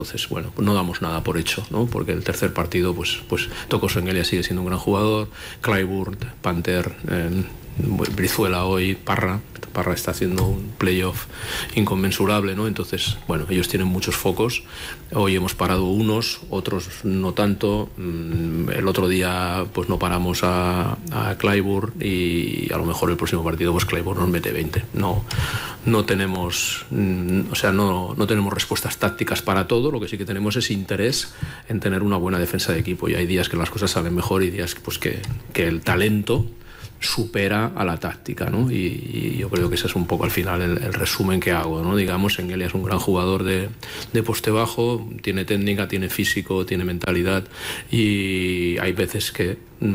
Entonces, bueno, pues no damos nada por hecho, ¿no? Porque el tercer partido, pues Toko Sengelia sigue siendo un gran jugador, Clyburn, Panther, Brizuela hoy, Parra está haciendo un playoff inconmensurable, ¿no? Entonces, bueno, ellos tienen muchos focos. Hoy hemos parado unos, otros no tanto. El otro día pues no paramos a Clyburn y a lo mejor el próximo partido pues Clyburn nos mete 20. No tenemos, no tenemos respuestas tácticas para todo. Lo que sí que tenemos es interés en tener una buena defensa de equipo, y hay días que las cosas salen mejor y días pues que el talento supera a la táctica, ¿no? Y yo creo que ese es un poco al final el resumen que hago, ¿no? Digamos, Sengelia es un gran jugador de poste bajo, tiene técnica, tiene físico, tiene mentalidad, y hay veces que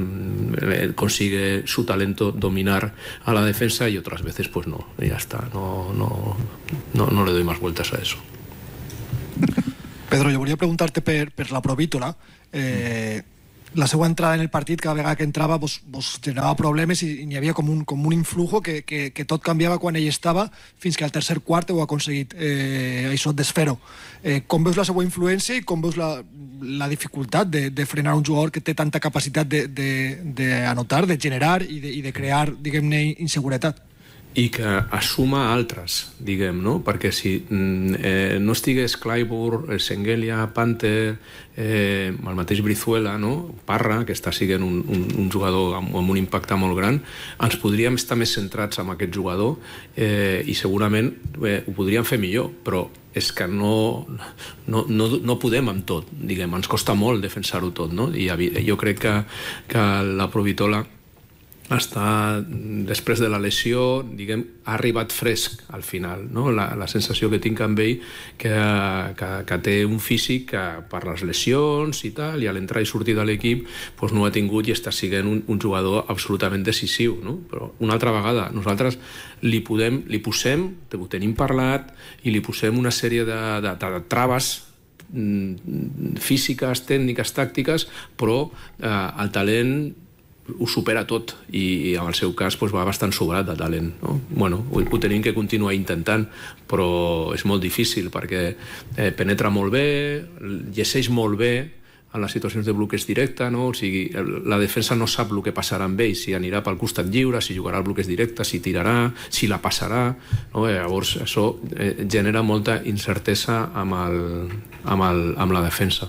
consigue su talento dominar a la defensa y otras veces pues no, y ya está, no le doy más vueltas a eso. Pedro, jo volia preguntar-te per la Provítola. La seva entrada en el partit, cada vegada que entrava vos generava problemes i n'hi havia com un influjo que tot canviava quan ell estava, fins que al tercer quart heu aconseguit això desfer-ho. Com veus la seva influència i com veus la dificultat de frenar un jugador que té tanta capacitat d'anotar, de generar i de crear, diguem-ne, inseguretat? I que assuma altres, diguem, no? Perquè si no estigués Clyburn, Sengelia, Panther, el mateix Brizuela, no? Parra, que està sent un jugador amb un impacte molt gran, ens podríem estar més centrats en aquest jugador i segurament ho podríem fer millor, però és que no podem amb tot, diguem, ens costa molt defensar-ho tot, no? I jo crec que la Provítola està, després de la lesió, diguem, ha arribat fresc al final, no? La sensació que tinc amb ell que té un físic que per les lesions i tal, i a l'entrar i sortir de l'equip doncs no ha tingut i està sent un jugador absolutament decisiu, no? Però una altra vegada nosaltres li posem, ho tenim parlat, i li posem una sèrie de traves físiques, tècniques, tàctiques, però el talent ho supera tot, i en el seu cas va bastant sobrat de talent, no? Bueno, ho tenim que continuar intentant, però és molt difícil perquè penetra molt bé, llegeix molt bé en les situacions de bloqueig directe, no? O sigui, la defensa no sap el que passarà amb ell, si anirà pel costat lliure, si jugarà al bloqueig directe, si tirarà, si la passarà, no? Llavors això genera molta incertesa amb la defensa.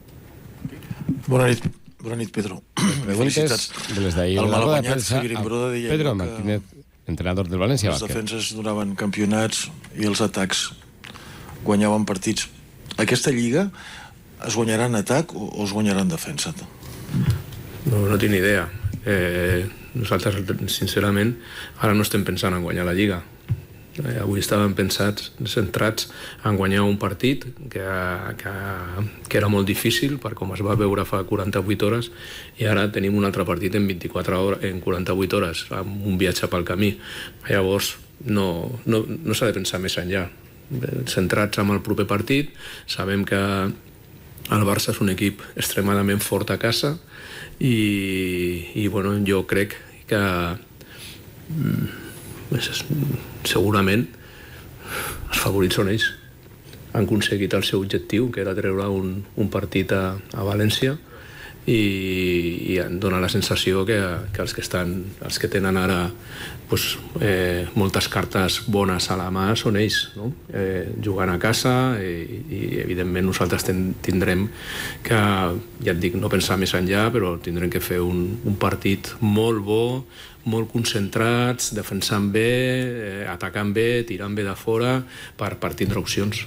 Bona nit, Pedro. Preguntes de les d'ahir. El malaguanyat Figuerín Broda deia Pedro Martínez, entrenador del València les Bàsquet. defenses donaven campionats i els atacs guanyaven partits. Aquesta lliga es guanyarà en atac o es guanyarà en defensa? No tinc ni idea. Nosaltres, sincerament, ara no estem pensant en guanyar la lliga. Avui estàvem centrats en guanyar un partit que era molt difícil per com es va veure fa 48 hores, i ara tenim un altre partit en 48 hores, amb un viatge pel camí. Llavors no s'ha de pensar més enllà. Centrats en el proper partit, sabem que el Barça és un equip extremadament fort a casa i bueno, jo crec que segurament els favorits són ells. Han aconseguit el seu objectiu, que era treure un partit a València, i em dona la sensació que els que tenen ara moltes cartes bones a la mà són ells, no? Jugant a casa, i evidentment nosaltres tindrem que, ja et dic, no pensar més enllà, però tindrem que fer un partit molt bo, molt concentrats, defensant bé, atacant bé, tirant bé de fora, per tindre opcions.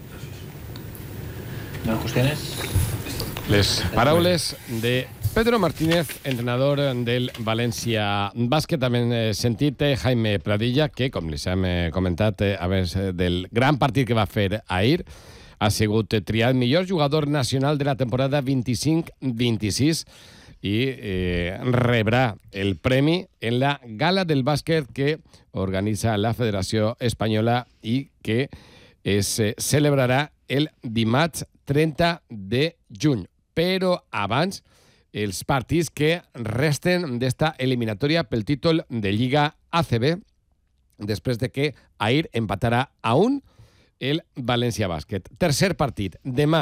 Les paraules de Pedro Martínez, entrenador del València Bàsquet. També hem sentit Jaime Pradilla, que, com les hem comentat abans del gran partit que va fer ahir, ha sigut triat millor jugador nacional de la temporada 25-26 i rebrà el premi en la gala del bàsquet que organitza la Federació Espanyola i que es celebrarà el dimarts 30 de juny. Però abans, els partits que resten d'esta eliminatòria pel títol de Lliga ACB, després de que ahir empatarà a 1 el València Bàsquet. Tercer partit, demà